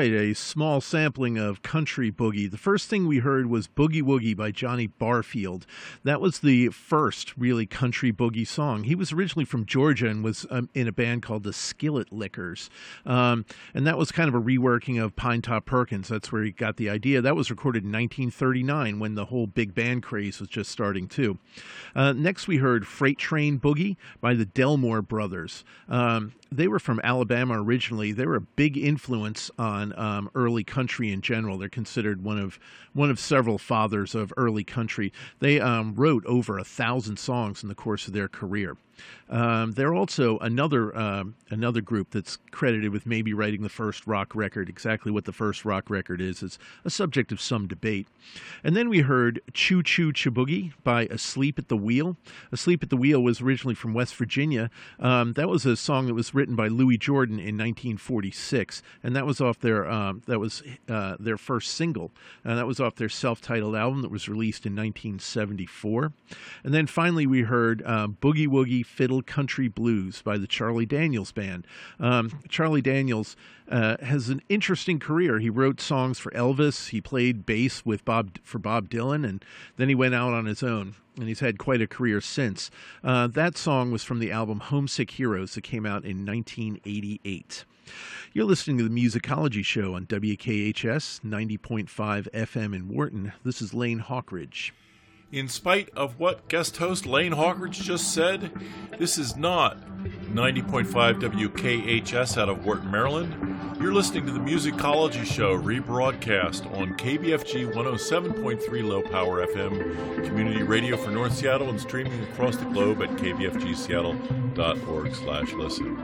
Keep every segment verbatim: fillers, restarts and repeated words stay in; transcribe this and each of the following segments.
right, a small sampling of country boogie. The first thing we heard was Boogie Woogie by Johnny Barfield. That was the first really country boogie song. He was originally from Georgia and was um, in a band called the Skillet Lickers. Um, and that was kind of a reworking of Pine Top Perkins. That's where he got the idea. That was recorded in nineteen thirty-nine when the whole big band craze was just starting too. Uh, next we heard Freight Train Boogie by the Delmore Brothers. Um, they were from Alabama originally. They were a big influence on um, early country in general. They're considered one of one of several fathers of early country. They um, wrote over a thousand songs in the course of their career. Um, they're also another um, another group that's credited with maybe writing the first rock record. Exactly what the first rock record is is a subject of some debate. And then we heard Choo Choo Chiboogie by Asleep at the Wheel. Asleep at the Wheel was originally from West Virginia. Um, that was a song that was written by Louis Jordan in nineteen forty-six, and that was off their um, that was uh, their first single. And that was off their self-titled album that was released in nineteen seventy-four. And then finally we heard um, Boogie Woogie Fiddle Country Blues by the Charlie Daniels Band. Um, Charlie Daniels uh, has an interesting career. He wrote songs for Elvis. He played bass with Bob for Bob Dylan, and then he went out on his own. And he's had quite a career since. Uh, that song was from the album Homesick Heroes that came out in nineteen eighty-eight. You're listening to the Musicology Show on W K H S ninety point five F M in Wharton. This is Lane Hawkridge. In spite of what guest host Lane Hawkridge just said, this is not ninety point five W K H S out of Wharton, Maryland. You're listening to the Musicology Show, rebroadcast on K B F G one oh seven point three Low Power F M, community radio for North Seattle, and streaming across the globe at k b f g seattle dot org slash listen.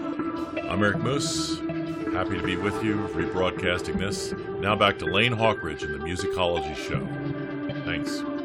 I'm Eric Moose, happy to be with you, rebroadcasting this. Now back to Lane Hawkridge and the Musicology Show. Thanks.